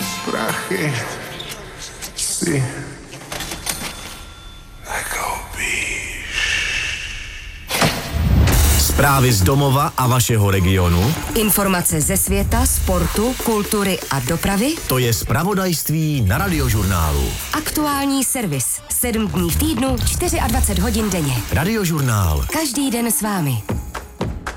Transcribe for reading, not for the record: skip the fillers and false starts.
prachy si nekoupíš. Zprávy z domova a vašeho regionu. Informace ze světa, sportu, kultury a dopravy. To je zpravodajství na Radiožurnálu. Aktuální servis. 7 dní v týdnu, 24 hodin denně. Radiožurnál. Každý den s vámi.